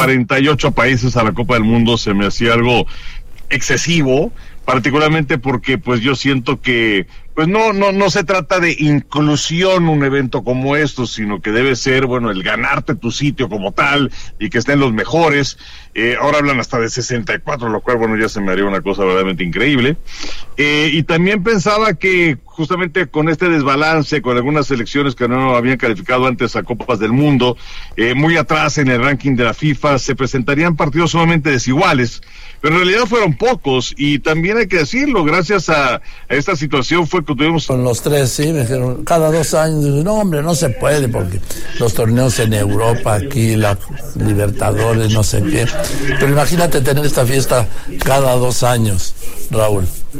48 países a la Copa del Mundo se me hacía algo excesivo, particularmente porque pues yo siento que pues no se trata de inclusión un evento como esto, sino que debe ser, bueno, el ganarte tu sitio como tal y que estén los mejores. Ahora hablan hasta de 64, lo cual, bueno, ya se me haría una cosa verdaderamente increíble. Y también pensaba que justamente con este desbalance, con algunas selecciones que no habían calificado antes a Copas del Mundo, muy atrás en el ranking de la FIFA, se presentarían partidos sumamente desiguales, pero en realidad fueron pocos, y también hay que decirlo, gracias a esta situación fue que tuvimos... Con los tres, sí, me dijeron, cada 2 años, no hombre, no se puede, porque los torneos en Europa, aquí, la Libertadores, no sé qué, pero imagínate tener esta fiesta cada 2 años, Raúl.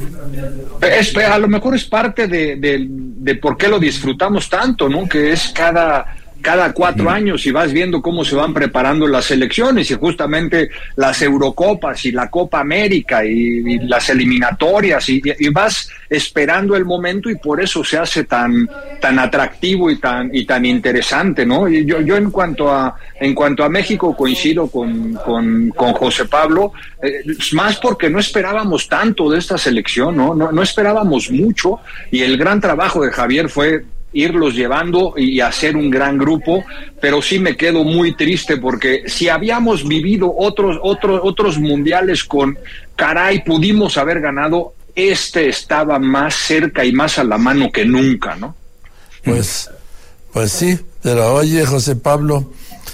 A lo mejor es parte de por qué lo disfrutamos tanto, ¿no? Que es cada 4 años y vas viendo cómo se van preparando las selecciones, y justamente las Eurocopas y la Copa América y las eliminatorias y vas esperando el momento, y por eso se hace tan atractivo y tan interesante, ¿no? Y yo en cuanto a México coincido con José Pablo, más porque no esperábamos tanto de esta selección, no esperábamos mucho, y el gran trabajo de Javier fue irlos llevando y hacer un gran grupo, pero sí me quedo muy triste porque si habíamos vivido otros mundiales con caray, pudimos haber ganado, este estaba más cerca y más a la mano que nunca, ¿no? Pues sí, pero oye, José Pablo,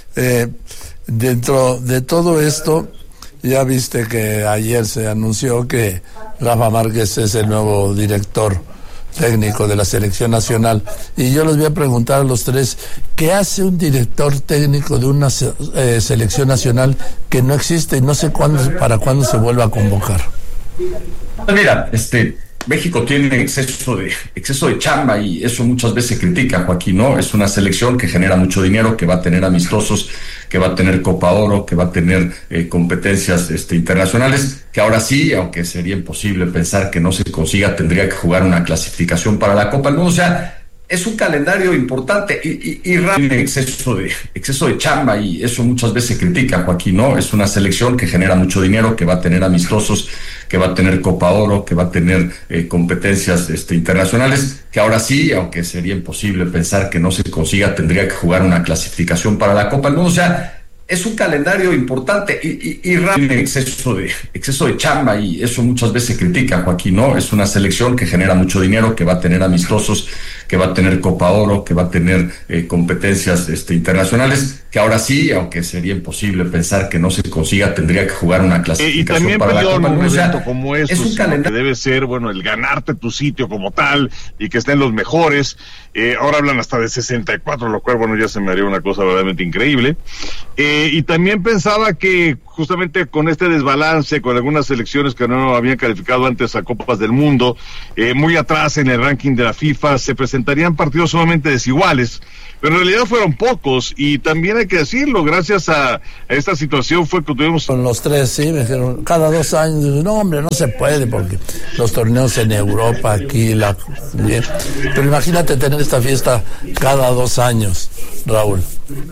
dentro de todo esto, ya viste que ayer se anunció que Rafa Márquez es el nuevo director técnico de la selección nacional, y yo les voy a preguntar a los tres, ¿qué hace un director técnico de una selección nacional que no existe y no sé para cuándo se vuelva a convocar? Mira, México tiene exceso de chamba, y eso muchas veces se critica, Joaquín, ¿no? Es una selección que genera mucho dinero, que va a tener amistosos, que va a tener Copa Oro, que va a tener competencias internacionales, que ahora sí, aunque sería imposible pensar que no se consiga, tendría que jugar una clasificación para la Copa del Mundo. O sea, es un calendario importante y tiene exceso de chamba, y eso muchas veces se critica, Joaquín, ¿no? Es una selección que genera mucho dinero, que va a tener amistosos, que va a tener Copa Oro, que va a tener competencias internacionales, que ahora sí, aunque sería imposible pensar que no se consiga, tendría que jugar una clasificación para la Copa del Mundo. O sea, es un calendario importante y tiene exceso de chamba, y eso muchas veces se critica, Joaquín, ¿no? Es una selección que genera mucho dinero, que va a tener amistosos, que va a tener Copa Oro, que va a tener competencias internacionales, que ahora sí, aunque sería imposible pensar que no se consiga, tendría que jugar una clasificación para la Copa del Mundo. O sea, como esto, es un calendario que debe ser, bueno, el ganarte tu sitio como tal y que estén los mejores. Ahora hablan hasta de 64, lo cual, bueno, ya se me haría una cosa verdaderamente increíble. Y también pensaba que justamente con este desbalance, con algunas selecciones que no habían calificado antes a Copas del Mundo, muy atrás en el ranking de la FIFA, se presentarían partidos sumamente desiguales, pero en realidad fueron pocos, y también hay que decirlo, gracias a esta situación fue que tuvimos... Con los tres, sí, me dijeron, cada 2 años, no hombre, no se puede, porque los torneos en Europa, aquí, pero imagínate tener esta fiesta cada 2 años, Raúl.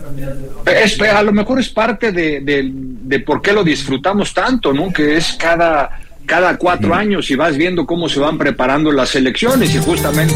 A lo mejor es parte de por qué lo disfrutamos tanto, ¿no? Que es cada 4 años y vas viendo cómo se van preparando las selecciones, y justamente...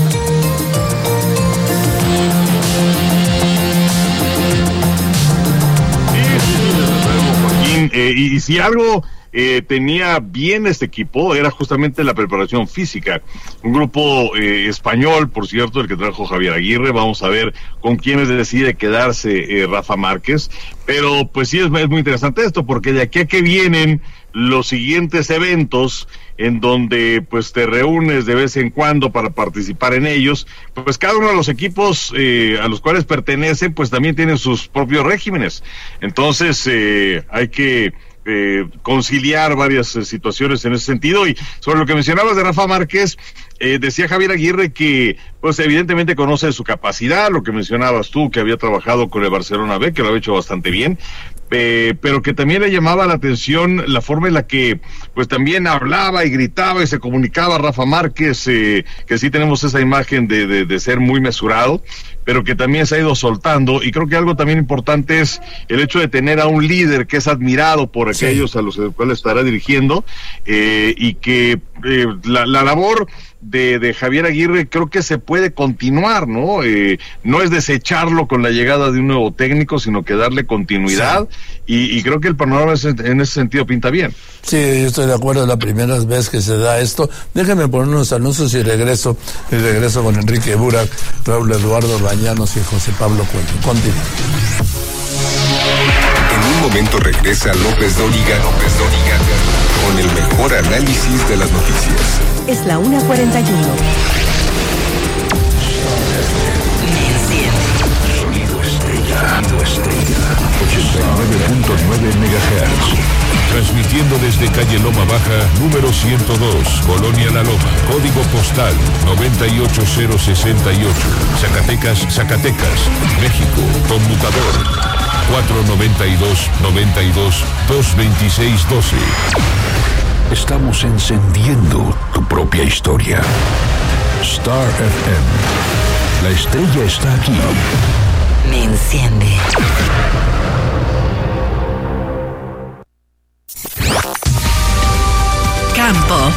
Y si algo tenía bien este equipo, era justamente la preparación física. Un grupo español, por cierto, el que trajo Javier Aguirre. Vamos a ver con quiénes decide quedarse Rafa Márquez, pero pues sí es muy interesante esto, porque de aquí a que vienen los siguientes eventos en donde pues te reúnes de vez en cuando para participar en ellos, pues cada uno de los equipos a los cuales pertenecen pues también tienen sus propios regímenes. Entonces hay que conciliar varias situaciones en ese sentido. Y sobre lo que mencionabas de Rafa Márquez, decía Javier Aguirre que pues evidentemente conoce su capacidad, lo que mencionabas tú, que había trabajado con el Barcelona B, que lo había hecho bastante bien, pero que también le llamaba la atención la forma en la que pues también hablaba y gritaba y se comunicaba Rafa Márquez, que sí tenemos esa imagen de ser muy mesurado, pero que también se ha ido soltando, y creo que algo también importante es el hecho de tener a un líder que es admirado por aquellos a los cuales estará dirigiendo, y que la labor de Javier Aguirre creo que se puede continuar, ¿no? No es desecharlo con la llegada de un nuevo técnico, sino que darle continuidad, y creo que el panorama en ese sentido pinta bien. Sí, yo estoy de acuerdo, la primera vez que se da esto. Déjenme poner unos anuncios y regreso con Enrique Burak, Raúl Eduardo Bañanos y José Pablo Cuello. Continúa. En un momento regresa López Dóriga con el mejor análisis de las noticias. Es la 1:41. Sonido Estrella. 89.9 MHz. Transmitiendo desde calle Loma Baja, número 102, Colonia La Loma, código postal 98068, Zacatecas, México, conmutador 492-92-226-12. Estamos encendiendo tu propia historia. Star FM. La estrella está aquí. Me enciende. Campo.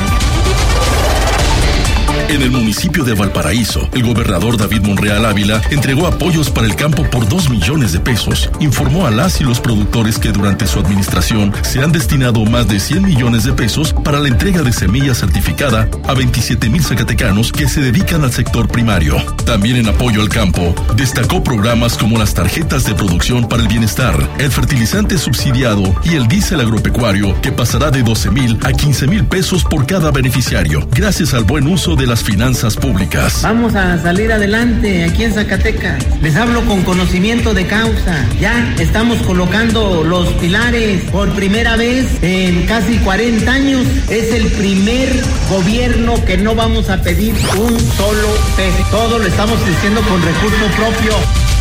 En el municipio de Valparaíso, el gobernador David Monreal Ávila entregó apoyos para el campo por 2 millones de pesos. Informó a las y los productores que durante su administración se han destinado más de 100 millones de pesos para la entrega de semilla certificada a 27,000 zacatecanos que se dedican al sector primario. También en apoyo al campo, destacó programas como las tarjetas de producción para el bienestar, el fertilizante subsidiado y el diésel agropecuario, que pasará de 12,000 a 15,000 pesos por cada beneficiario, gracias al buen uso de las finanzas públicas. Vamos a salir adelante aquí en Zacatecas. Les hablo con conocimiento de causa. Ya estamos colocando los pilares por primera vez en casi 40 años. Es el primer gobierno que no vamos a pedir un solo peso. Todo lo estamos haciendo con recurso propio.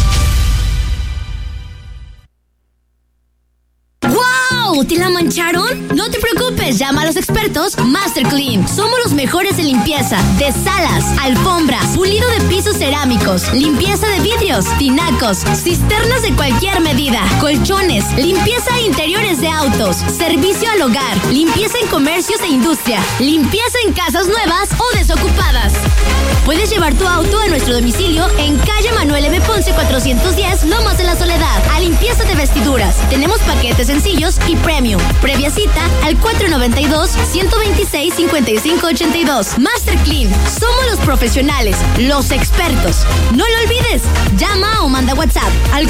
¿Te la mancharon? No te preocupes, llama a los expertos Master Clean. Somos los mejores en limpieza de salas, alfombras, pulido de pisos cerámicos, limpieza de vidrios, tinacos, cisternas de cualquier medida, colchones, limpieza de interiores de autos, servicio al hogar, limpieza en comercios e industria, limpieza en casas nuevas o desocupadas. Puedes llevar tu auto a nuestro domicilio en calle Manuel M. Ponce 410, Lomas de la Soledad, a limpieza de vestiduras. Tenemos paquetes sencillos y premium. Previa cita al 492-126-5582. Master Clean. Somos los profesionales, los expertos. No lo olvides. Llama o manda WhatsApp al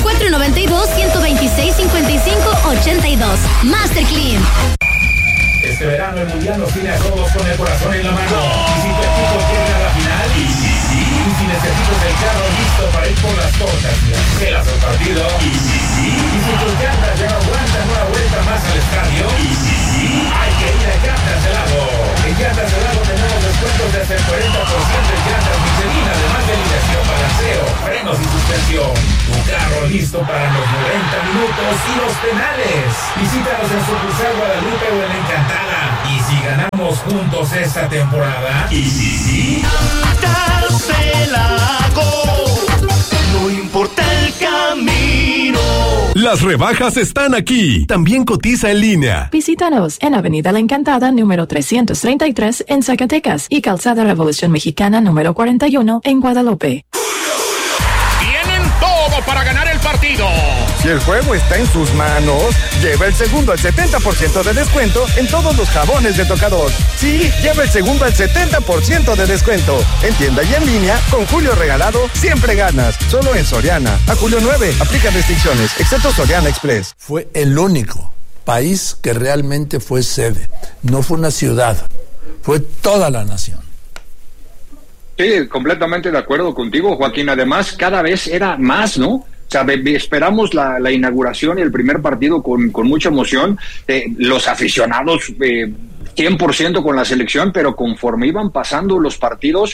492-126-5582. Master Clean. Este verano el Mundial nos tiene a todos con el corazón en la mano. Y si tu equipo llega a la final, y si necesitas el carro listo para ir por las tortas y las chelas al partido, y si tus llantas ya no aguantan una vuelta más al estadio, hay que ir a Llantas Helado. En Llantas Helado tenemos descuentos de hasta el 40% en llantas Michelin, además de alineación, balanceo, frenos y suspensión. Tu carro listo para los 90 minutos y los penales. Visítanos en sucursal Guadalupe o en La Encantada. Y si ganamos juntos esta temporada, Llantas Helado, no importa el camino. Las rebajas están aquí. También cotiza en línea. Visítanos en Avenida La Encantada, número 333 en Zacatecas y Calzada Revolución Mexicana, número 41 en Guadalupe. Tienen todo para ganar el partido. Si el juego está en sus manos, lleva el segundo al 70% de descuento en todos los jabones de tocador. Sí, lleva el segundo al 70% de descuento. En tienda y en línea, con Julio Regalado, siempre ganas. Solo en Soriana. A julio 9, aplica restricciones, excepto Soriana Express. Fue el único país que realmente fue sede. No fue una ciudad, fue toda la nación. Sí, completamente de acuerdo contigo, Joaquín. Además, cada vez era más, ¿no? O sea, esperamos la inauguración y el primer partido con mucha emoción. Los aficionados 100% con la selección, pero conforme iban pasando los partidos,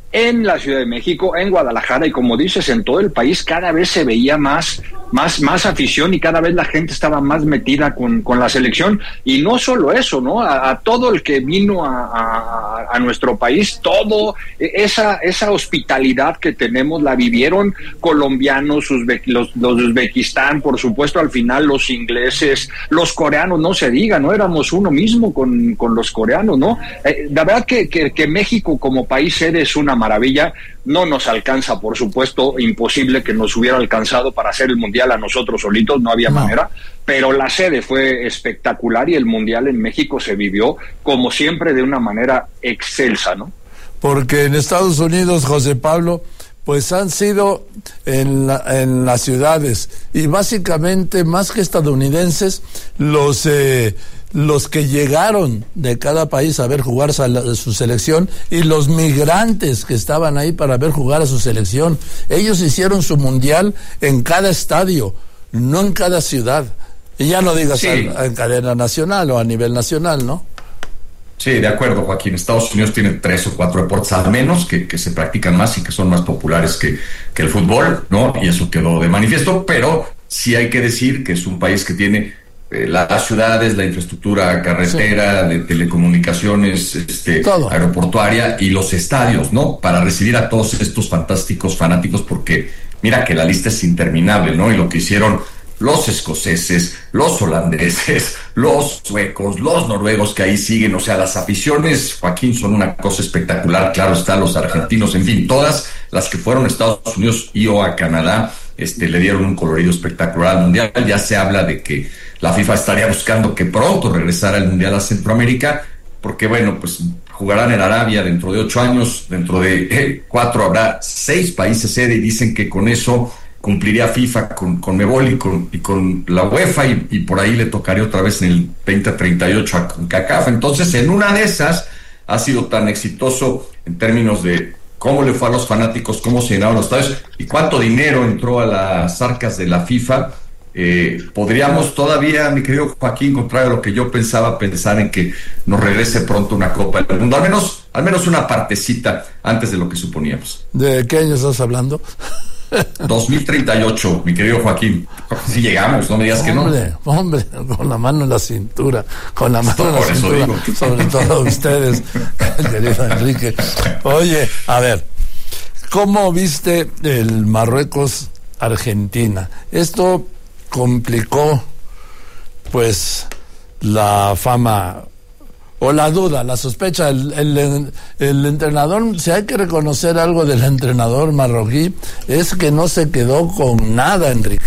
en la Ciudad de México, en Guadalajara y como dices, en todo el país cada vez se veía más afición y cada vez la gente estaba más metida con la selección. Y no solo eso, ¿no? A todo el que vino a nuestro país, todo esa hospitalidad que tenemos la vivieron colombianos, los de Uzbekistán, por supuesto, al final los ingleses, los coreanos, no se diga, ¿no? Éramos uno mismo con los coreanos, ¿no? La verdad que México como país sede es una maravilla. No nos alcanza, por supuesto, imposible que nos hubiera alcanzado para hacer el Mundial a nosotros solitos, no había manera, pero la sede fue espectacular y el Mundial en México se vivió, como siempre, de una manera excelsa, ¿no? Porque en Estados Unidos, José Pablo, pues han sido en las ciudades y básicamente, más que estadounidenses, los que llegaron de cada país a ver jugar a su selección y los migrantes que estaban ahí para ver jugar a su selección. Ellos hicieron su mundial en cada estadio, no en cada ciudad. Y ya no digas en cadena nacional o a nivel nacional, ¿no? Sí, de acuerdo, Joaquín. Estados Unidos tiene 3 o 4 deportes al menos que se practican más y que son más populares que el fútbol, ¿no? Y eso quedó de manifiesto, pero sí hay que decir que es un país que tiene las ciudades, la infraestructura carretera, de telecomunicaciones, aeroportuaria y los estadios, ¿no? Para recibir a todos estos fantásticos fanáticos, porque mira que la lista es interminable, ¿no? Y lo que hicieron los escoceses, los holandeses, los suecos, los noruegos que ahí siguen, o sea, las aficiones, Joaquín, son una cosa espectacular. Claro está, los argentinos, en fin, todas las que fueron a Estados Unidos y o a Canadá, le dieron un colorido espectacular al Mundial. Ya se habla de que la FIFA estaría buscando que pronto regresara el Mundial a Centroamérica, porque bueno, pues jugarán en Arabia dentro de 8 años, dentro de 4 habrá 6 países sede, y dicen que con eso cumpliría FIFA con Conmebol y con la UEFA, y por ahí le tocaría otra vez en el 2038 a CONCACAF. Entonces, en una de esas ha sido tan exitoso en términos de cómo le fue a los fanáticos, cómo se llenaron los estadios y cuánto dinero entró a las arcas de la FIFA. Podríamos todavía, mi querido Joaquín, contrario a lo que yo pensar en que nos regrese pronto una Copa del Mundo, al menos una partecita antes de lo que suponíamos. ¿De qué año estás hablando? 2038, mi querido Joaquín. Si llegamos, no me digas que no. Hombre, con la mano en la cintura, sobre todo ustedes, querido Enrique. Oye, a ver, ¿cómo viste el Marruecos-Argentina? Esto complicó, pues, la fama o la duda, la sospecha. El entrenador, si hay que reconocer algo del entrenador marroquí, es que no se quedó con nada, Enrique.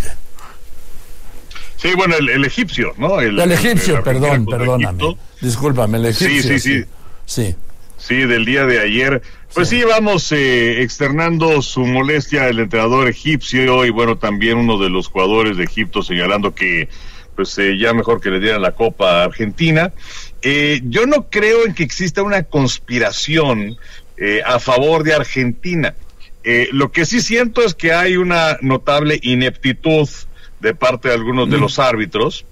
Sí, bueno, el egipcio, ¿no? El egipcio, perdóname. Egipto. Discúlpame, el egipcio. Sí, del día de ayer. Pues sí, vamos externando su molestia el entrenador egipcio y bueno, también uno de los jugadores de Egipto señalando que pues ya mejor que le dieran la Copa a Argentina. Yo no creo en que exista una conspiración a favor de Argentina. Lo que sí siento es que hay una notable ineptitud de parte de algunos de los árbitros,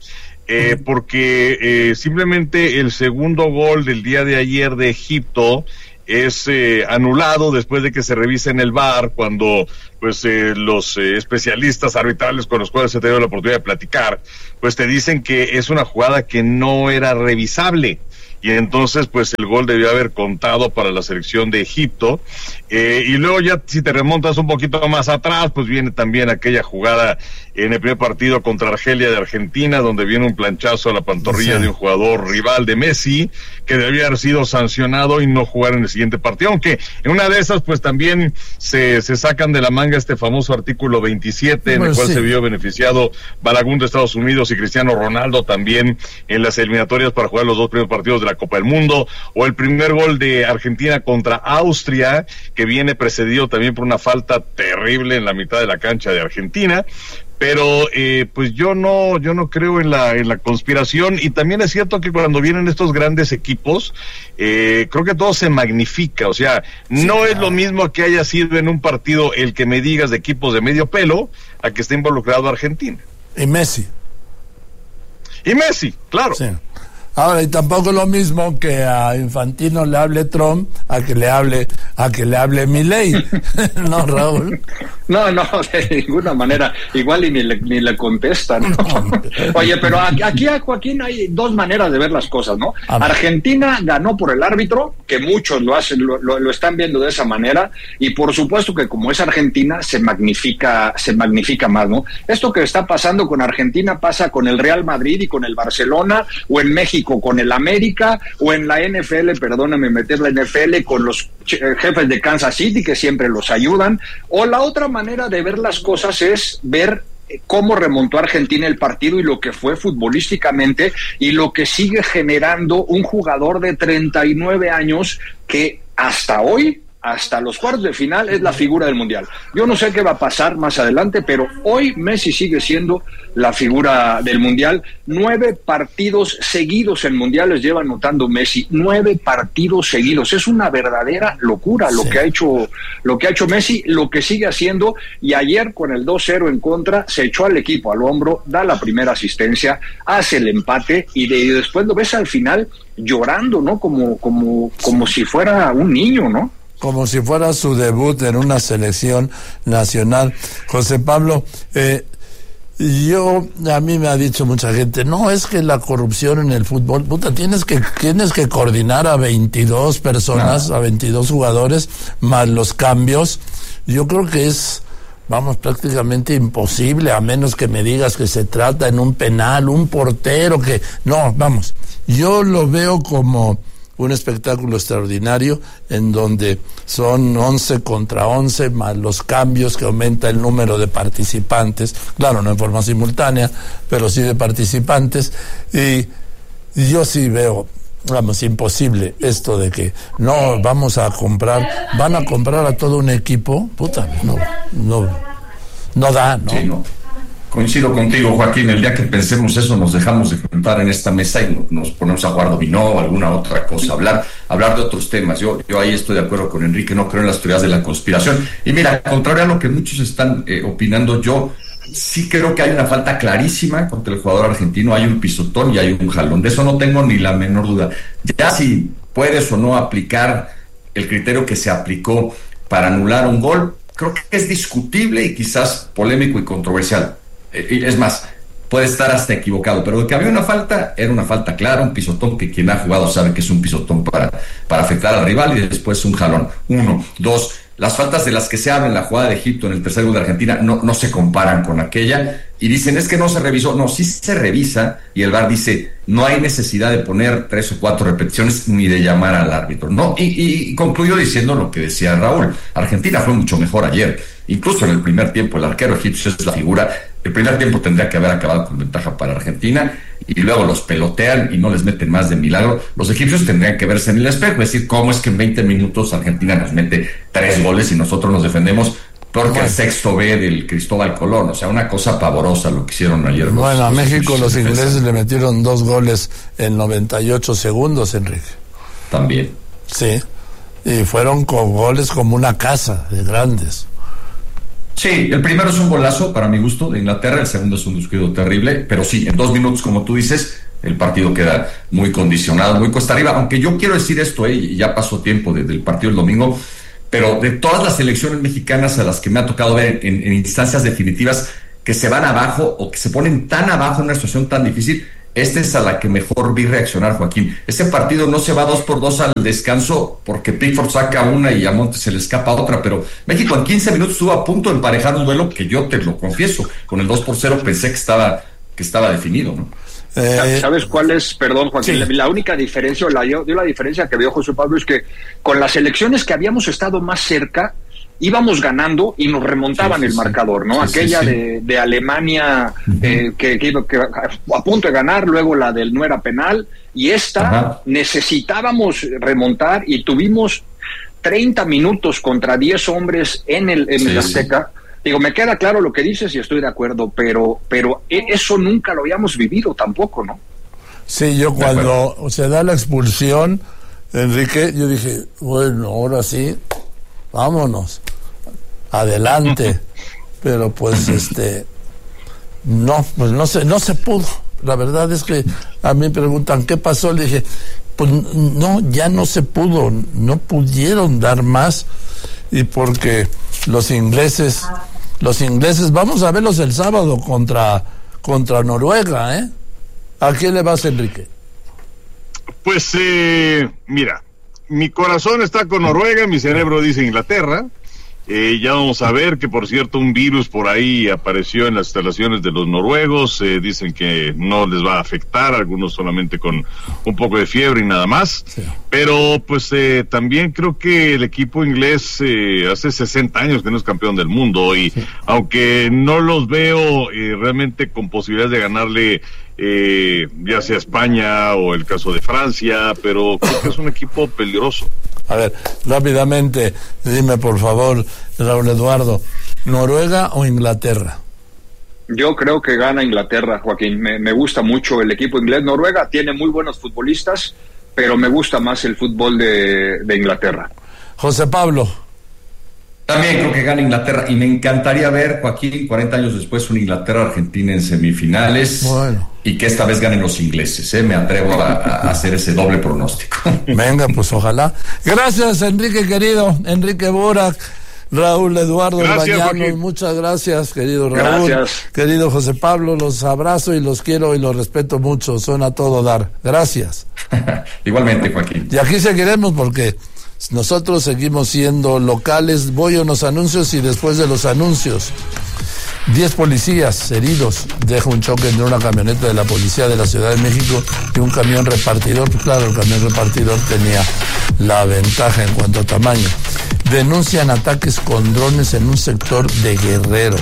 porque simplemente el segundo gol del día de ayer de Egipto es anulado después de que se revise en el VAR, cuando pues los especialistas arbitrales con los cuales se te dio la oportunidad de platicar, pues te dicen que es una jugada que no era revisable. Y entonces pues el gol debió haber contado para la selección de Egipto, y luego ya si te remontas un poquito más atrás, pues viene también aquella jugada en el primer partido contra Argelia de Argentina, donde viene un planchazo a la pantorrilla de un jugador rival de Messi, que debía haber sido sancionado y no jugar en el siguiente partido, aunque en una de esas pues también se sacan de la manga este famoso artículo 27, en el cual se vio beneficiado Balagun de Estados Unidos y Cristiano Ronaldo también en las eliminatorias para jugar los 2 primeros partidos de la Copa del Mundo, o el primer gol de Argentina contra Austria, que viene precedido también por una falta terrible en la mitad de la cancha de Argentina. Pero pues yo no creo en la conspiración, y también es cierto que cuando vienen estos grandes equipos, creo que todo se magnifica. O sea, no es lo mismo que haya sido en un partido el que me digas de equipos de medio pelo a que esté involucrado Argentina. Y Messi, claro. Sí. Ahora, y tampoco es lo mismo que a Infantino le hable Trump a que le hable Milei. ¿No, Raúl? No, de ninguna manera. Igual y ni le contestan, ¿no? Oye, pero aquí a Joaquín hay dos maneras de ver las cosas, ¿no? Argentina ganó por el árbitro, que muchos lo hacen, lo están viendo de esa manera, y por supuesto que como es Argentina, se magnifica más, ¿no? Esto que está pasando con Argentina pasa con el Real Madrid y con el Barcelona, o en México con el América, o en la NFL, perdóname meter la NFL, con los jefes de Kansas City, que siempre los ayudan. O la otra manera de ver las cosas es ver cómo remontó Argentina el partido y lo que fue futbolísticamente y lo que sigue generando un jugador de 39 años que hasta hoy, hasta los cuartos de final, es la figura del Mundial. Yo no sé qué va a pasar más adelante, pero hoy Messi sigue siendo la figura del Mundial. 9 partidos seguidos en Mundiales lleva anotando Messi, 9 partidos seguidos. Es una verdadera locura lo que ha hecho Messi, lo que sigue haciendo, y ayer con el 2-0 en contra se echó al equipo al hombro, da la primera asistencia, hace el empate y después lo ves al final llorando, ¿no? Como si fuera un niño, ¿no? Como si fuera su debut en una selección nacional. José Pablo, a mí me ha dicho mucha gente, no, es que la corrupción en el fútbol, puta, tienes que coordinar a 22 personas, a 22 jugadores, más los cambios. Yo creo que es, prácticamente imposible, a menos que me digas que se trata en un penal, un portero que... No, yo lo veo como un espectáculo extraordinario en donde son 11 contra 11 más los cambios que aumenta el número de participantes, claro, no en forma simultánea, pero sí de participantes, y yo sí veo, imposible esto de que no van a comprar a todo un equipo, no da, ¿no? Sí, no. Coincido contigo, Joaquín, el día que pensemos eso nos dejamos de juntar en esta mesa y nos ponemos a jugar dominó o alguna otra cosa, hablar de otros temas. Yo ahí estoy de acuerdo con Enrique, no creo en las teorías de la conspiración. Y mira, contrario a lo que muchos están opinando, yo sí creo que hay una falta clarísima contra el jugador argentino, hay un pisotón y hay un jalón, de eso no tengo ni la menor duda. Ya si puedes o no aplicar el criterio que se aplicó para anular un gol, creo que es discutible y quizás polémico y controversial. Es más, puede estar hasta equivocado, pero de que había una falta, era una falta clara, un pisotón que quien ha jugado sabe que es un pisotón para afectar al rival, y después un jalón. 1, 2, las faltas de las que se habla en la jugada de Egipto en el tercer gol de Argentina no se comparan con aquella, y dicen es que no se revisó. No, sí se revisa, y el VAR dice no hay necesidad de poner 3 o 4 repeticiones ni de llamar al árbitro, ¿no? Y concluyó diciendo lo que decía Raúl, Argentina fue mucho mejor ayer, incluso en el primer tiempo el arquero egipcio es la figura. El primer tiempo tendría que haber acabado con ventaja para Argentina, y luego los pelotean y no les meten más de milagro. Los egipcios tendrían que verse en el espejo, es decir, cómo es que en 20 minutos Argentina nos mete 3 goles y nosotros nos defendemos porque el sexto B del Cristóbal Colón. O sea, una cosa pavorosa lo que hicieron ayer. A México los ingleses le metieron 2 goles en 98 segundos, Enrique. También. Sí, y fueron con goles como una casa de grandes. Sí, el primero es un golazo para mi gusto de Inglaterra, el segundo es un descuido terrible, pero sí, en 2 minutos, como tú dices, el partido queda muy condicionado, muy cuesta arriba, aunque yo quiero decir esto, ya pasó tiempo del partido del domingo, pero de todas las selecciones mexicanas a las que me ha tocado ver en instancias definitivas que se van abajo o que se ponen tan abajo en una situación tan difícil, esta es a la que mejor vi reaccionar, Joaquín. Ese partido no se va 2-2 al descanso porque Pickford saca una y a Montes se le escapa otra, pero México en 15 minutos estuvo a punto de emparejar un duelo que yo te lo confieso, con el 2-0 pensé que estaba definido, ¿no? ¿Sabes cuál es, perdón, Joaquín? Sí. La única diferencia, la diferencia que veo, José Pablo, es que con las elecciones que habíamos estado más cerca, íbamos ganando y nos remontaban el marcador, ¿no? Aquella de Alemania que a punto de ganar, luego la del no era penal, y esta necesitábamos remontar y tuvimos 30 minutos contra 10 hombres en el Azteca. Digo, me queda claro lo que dices y estoy de acuerdo, pero eso nunca lo habíamos vivido tampoco, ¿no? Sí, yo cuando se da la expulsión, Enrique, yo dije, bueno, ahora sí, vámonos, adelante. Pero pues no se pudo. La verdad es que a mí me preguntan qué pasó, le dije, pues no, ya no se pudo, no pudieron dar más, y porque los ingleses, vamos a verlos el sábado contra Noruega, ¿eh? ¿A quién le vas, Enrique? Pues mira, mi corazón está con Noruega, mi cerebro dice Inglaterra. Ya vamos a ver que, por cierto, un virus por ahí apareció en las instalaciones de los noruegos. Dicen que no les va a afectar, algunos solamente con un poco de fiebre y nada más. Sí. Pero pues también creo que el equipo inglés hace 60 años que no es campeón del mundo, y sí, aunque no los veo realmente con posibilidades de ganarle ya sea España o el caso de Francia, pero creo que es un equipo peligroso. A ver, rápidamente, dime por favor, Raúl Eduardo, ¿Noruega o Inglaterra? Yo creo que gana Inglaterra, Joaquín. Me gusta mucho el equipo inglés. Noruega tiene muy buenos futbolistas, pero me gusta más el fútbol de Inglaterra. José Pablo. También creo que gana Inglaterra, y me encantaría ver, Joaquín, 40 años después, un Inglaterra-Argentina en semifinales. Bueno. Y que esta vez ganen los ingleses, me atrevo a hacer ese doble pronóstico. Venga, pues ojalá. Gracias, Enrique querido, Enrique Burak, Raúl Eduardo Bañanos, muchas gracias, querido Raúl. Gracias. Querido José Pablo, los abrazo y los quiero y los respeto mucho, son a todo dar. Gracias. Igualmente, Joaquín. Y aquí seguiremos porque nosotros seguimos siendo locales. Voy a unos anuncios y después de los anuncios, 10 policías heridos. Deja un choque entre una camioneta de la policía de la Ciudad de México y un camión repartidor. Pues claro, el camión repartidor tenía la ventaja en cuanto a tamaño. Denuncian ataques con drones en un sector de Guerrero.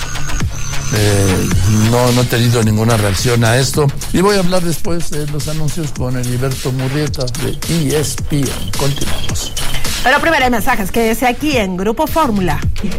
No he tenido ninguna reacción a esto. Y voy a hablar después de los anuncios con Heriberto Murrieta de ESPN. Continuamos. Pero primero hay mensajes. Quédese aquí en Grupo Fórmula.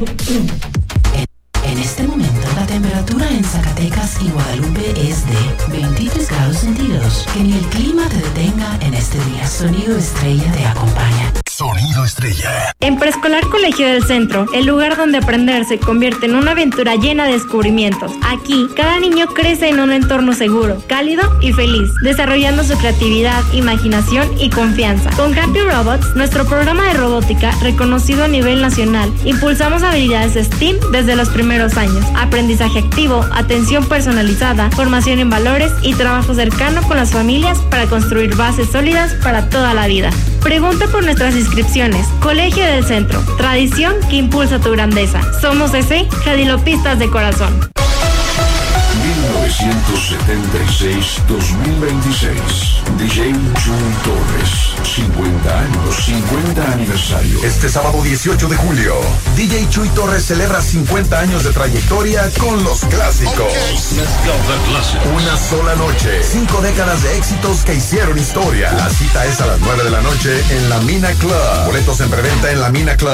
En este momento, la temperatura en Zacatecas y Guadalupe es de 23 grados centígrados. Que ni el clima te detenga en este día. Sonido Estrella te acompaña. Sonido Estrella. En Preescolar Colegio del Centro, el lugar donde aprender se convierte en una aventura llena de descubrimientos. Aquí, cada niño crece en un entorno seguro, cálido y feliz, desarrollando su creatividad, imaginación y confianza. Con Happy Robots, nuestro programa de robótica, reconocido a nivel nacional, impulsamos habilidades STEAM desde los primeros años. Aprendizaje activo, atención personalizada, formación en valores y trabajo cercano con las familias para construir bases sólidas para toda la vida. Pregunta por nuestras inscripciones. Colegio del Centro, tradición que impulsa tu grandeza. Somos ese Jadilopistas de corazón. 1976-2026. DJ Chuy Torres. 50 años, 50 aniversario. Este sábado 18 de julio, DJ Chuy Torres celebra 50 años de trayectoria con los clásicos. Okay. Una sola noche, 5 décadas de éxitos que hicieron historia. La cita es a las 9 de la noche en La Mina Club. Boletos en preventa en La Mina Club.